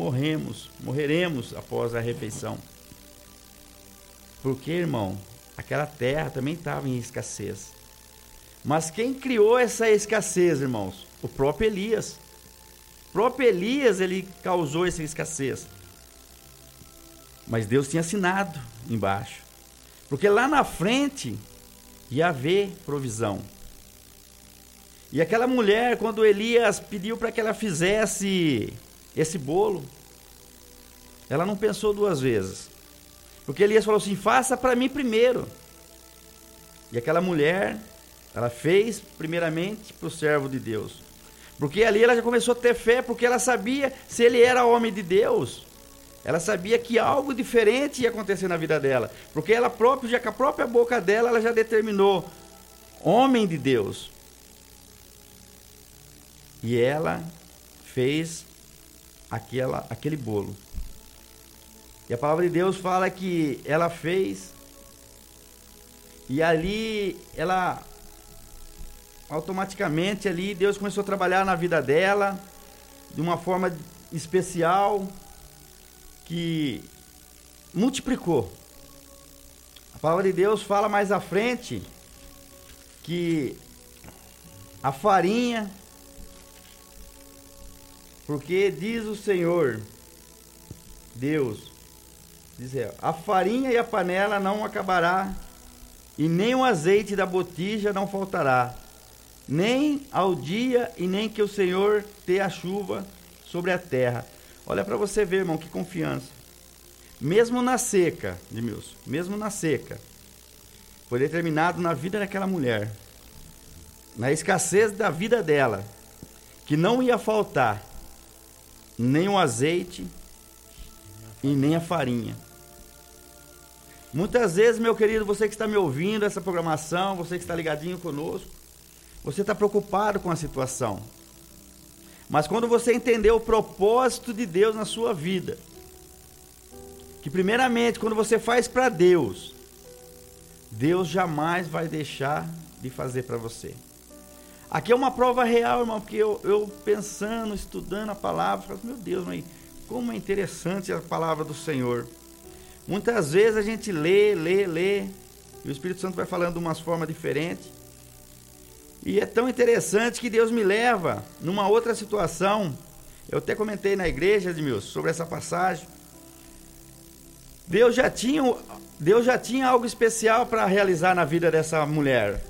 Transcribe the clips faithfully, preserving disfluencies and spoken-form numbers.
morremos, morreremos após a refeição. Porque, irmão, aquela terra também estava em escassez. Mas quem criou essa escassez, irmãos? O próprio Elias. O próprio Elias, ele causou essa escassez. Mas Deus tinha assinado embaixo. Porque lá na frente ia haver provisão. E aquela mulher, quando Elias pediu para que ela fizesse esse bolo, ela não pensou duas vezes. Porque Elias falou assim: faça para mim primeiro. E aquela mulher, ela fez primeiramente para o servo de Deus. Porque ali ela já começou a ter fé, porque ela sabia se ele era homem de Deus. Ela sabia que algo diferente ia acontecer na vida dela. Porque ela própria, já com a própria boca dela, ela já determinou: homem de Deus. E ela fez aquela, aquele bolo. E a palavra de Deus fala que ela fez, e ali ela, automaticamente ali, Deus começou a trabalhar na vida dela, de uma forma especial, que multiplicou. A palavra de Deus fala mais à frente, que a farinha, porque diz o Senhor, Deus, diz, a farinha e a panela não acabará, e nem o azeite da botija não faltará, nem ao dia e nem que o Senhor dê a chuva sobre a terra. Olha para você ver, irmão, que confiança. Mesmo na seca, Edmilson, mesmo na seca, foi determinado na vida daquela mulher, na escassez da vida dela, que não ia faltar nem o azeite e nem a farinha. Muitas vezes, meu querido, você que está me ouvindo, essa programação, você que está ligadinho conosco, você está preocupado com a situação. Mas quando você entender o propósito de Deus na sua vida, que primeiramente, quando você faz para Deus, Deus jamais vai deixar de fazer para você. Aqui é uma prova real, irmão, porque eu, eu pensando, estudando a palavra, falo, meu Deus, mas como é interessante a palavra do Senhor. Muitas vezes a gente lê, lê, lê, e o Espírito Santo vai falando de umas formas diferentes. E é tão interessante que Deus me leva numa outra situação. Eu até comentei na igreja, Edmilson, sobre essa passagem. Deus já tinha, Deus já tinha algo especial para realizar na vida dessa mulher.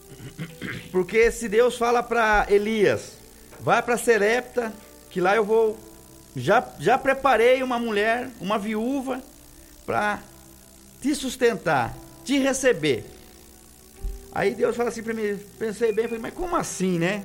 Porque se Deus fala para Elias, vai para Serepta, que lá eu vou, já, já preparei uma mulher, uma viúva, para te sustentar, te receber. Aí Deus fala assim para mim, pensei bem, falei, mas como assim, né?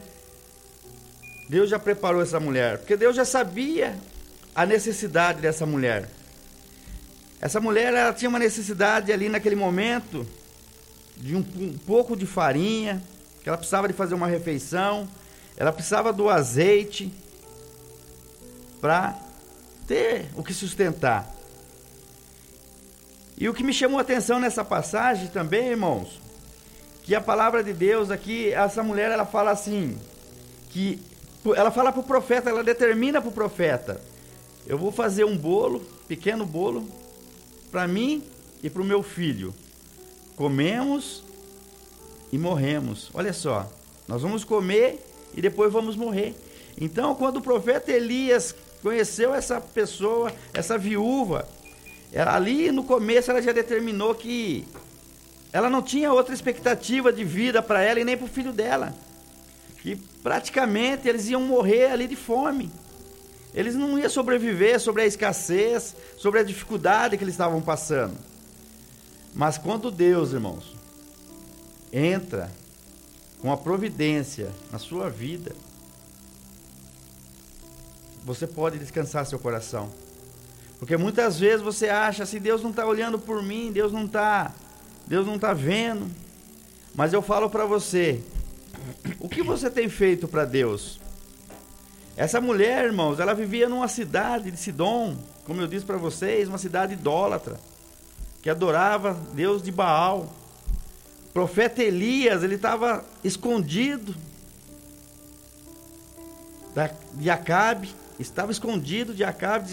Deus já preparou essa mulher, porque Deus já sabia a necessidade dessa mulher. Essa mulher, ela tinha uma necessidade ali naquele momento, de um, um pouco de farinha, que ela precisava de fazer uma refeição, ela precisava do azeite, para ter o que sustentar. E o que me chamou a atenção nessa passagem também, irmãos, que a palavra de Deus aqui, essa mulher, ela fala assim, que ela fala para o profeta, ela determina para o profeta, eu vou fazer um bolo, pequeno bolo, para mim e para o meu filho. Comemos e morremos. Olha só, nós vamos comer e depois vamos morrer. Então, quando o profeta Elias conheceu essa pessoa, essa viúva, ela, ali no começo ela já determinou que ela não tinha outra expectativa de vida para ela e nem para o filho dela. Que praticamente eles iam morrer ali de fome. Eles não iam sobreviver sobre a escassez, sobre a dificuldade que eles estavam passando. Mas quando Deus, irmãos, entra com a providência na sua vida, você pode descansar seu coração. Porque muitas vezes você acha assim, Deus não está olhando por mim, Deus não está, Deus não está vendo. Mas eu falo para você, o que você tem feito para Deus? Essa mulher, irmãos, ela vivia numa cidade de Sidom, como eu disse para vocês, uma cidade idólatra, que adorava Deus de Baal. O profeta Elias, ele estava escondido de Acabe, estava escondido de Acabe,